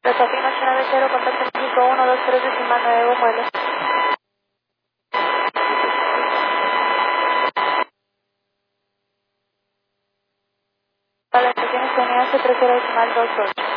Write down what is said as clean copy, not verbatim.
Desafío 890, contacto México 123 decimal 9, vuelo. Para la estación estadounidense 30 decimal 28.